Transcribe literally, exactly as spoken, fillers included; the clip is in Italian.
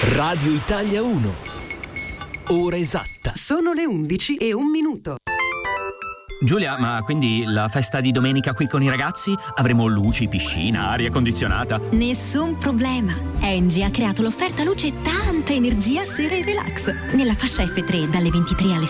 Radio Italia uno. Ora esatta. Sono le undici e un minuto. Giulia, ma quindi la festa di domenica qui con i ragazzi? Avremo luci, piscina, aria condizionata? Nessun problema. Engie ha creato l'offerta luce e tanta energia sera e relax. Nella fascia effe tre dalle ventitré alle